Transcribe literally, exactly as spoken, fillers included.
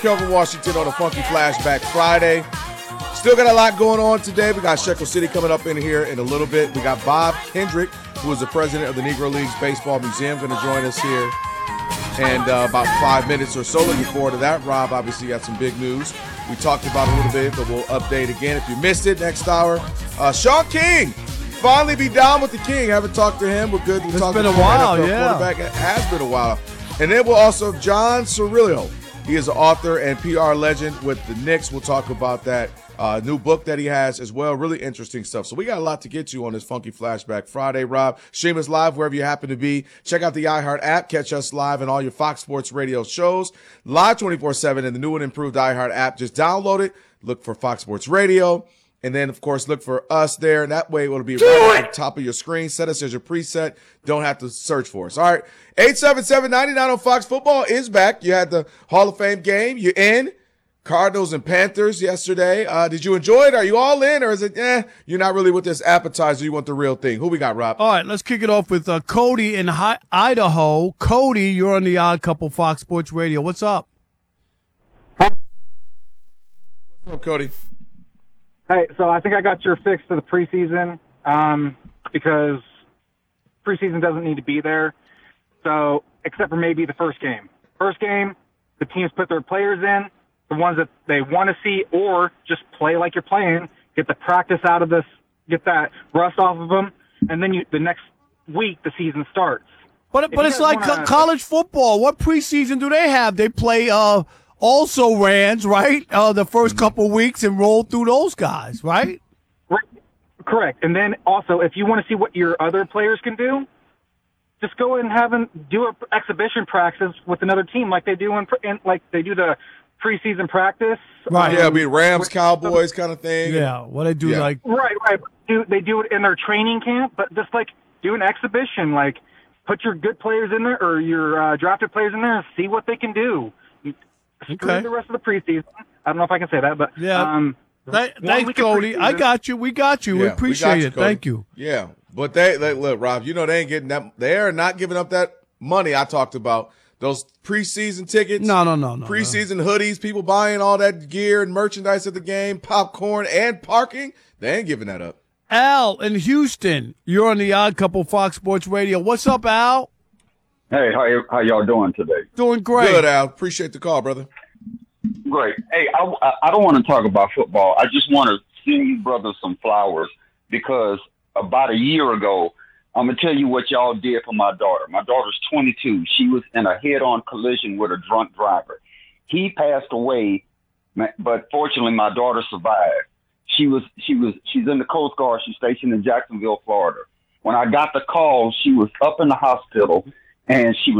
Kelvin Washington on a Funky Flashback Friday. Still got a lot going on today. We got Shekel City coming up in here in a little bit. We got Bob Kendrick, who is the president of the Negro Leagues Baseball Museum, going to join us here in uh, about five minutes or so. Looking forward to that. Rob obviously got some big news we talked about a little bit, but we'll update again if you missed it next hour. Uh, Sean King, finally be down with the King. Haven't talked to him. We're good. We'll it's talk been to a while, N F L yeah. quarterback. It has been a while. And then we'll also have John Cirillo. He is an author and P R legend with the Knicks. We'll talk about that uh, new book that he has as well. Really interesting stuff. So we got a lot to get to on this Funky Flashback Friday, Rob. Stream us live wherever you happen to be. Check out the iHeart app. Catch us live in all your Fox Sports Radio shows. Live twenty-four seven in the new and improved iHeart app. Just download it. Look for Fox Sports Radio. And then, of course, look for us there. And that way it'll be right at the top of your screen. Set us as your preset. Don't have to search for us. All right. eight seven seven, nine nine on Fox Football is back. You had the Hall of Fame game. You're in. Cardinals and Panthers yesterday. Uh, did you enjoy it? Are you all in? Or is it, eh, you're not really with this appetizer. You want the real thing. Who we got, Rob? All right, let's kick it off with uh, Cody in Hi- Idaho. Cody, you're on the Odd Couple Fox Sports Radio. What's up? What's up, Cody? Hey, so I think I got your fix to the preseason um, because preseason doesn't need to be there. So, except for maybe the first game. First game, the teams put their players in, the ones that they want to see, or just play like you're playing, get the practice out of this, get that rust off of them, and then you, the next week the season starts. But If but you it's guys like wanna- co- college football. What preseason do they have? They play uh also rans, right? Uh, the first couple weeks and roll through those guys, right? Right. Correct. And then also, if you want to see what your other players can do, just go and have them do an exhibition practice with another team, like they do in, in like they do the preseason practice. Right. Yeah, I mean, Rams, with- Cowboys kind of thing. Yeah. What they do Yeah. like Right, right. Do they do it in their training camp? But just like do an exhibition, like put your good players in there or your uh, drafted players in there and see what they can do. Screw Okay. the rest of the preseason. I don't know if I can say that, but Yeah. Um, Th- one thanks, week of Cody. I preseason- got you. We got you. we Yeah, we appreciate got you, it. Cody. Thank you. Yeah, but they, they look, Rob. You know they ain't getting that. They are not giving up that money I talked about. Those preseason tickets, No, no, no, no. preseason hoodies, people buying all that gear and merchandise at the game, popcorn and parking. They ain't giving that up. no. Al in Houston, you're on the Odd Couple Fox Sports Radio. What's up, Al? Hey, how y- how y'all doing today? Doing great. Good, Al. Appreciate the call, brother. Great. Hey, I, I- I don't want to talk about football. I just want to send you brothers some flowers because about a year ago, I'm going to tell you what y'all did for my daughter. My daughter's twenty-two. She was in a head-on collision with a drunk driver. He passed away, ma- but fortunately my daughter survived. She was she was she's in the Coast Guard. She's stationed in Jacksonville, Florida. When I got the call, she was up in the hospital and she was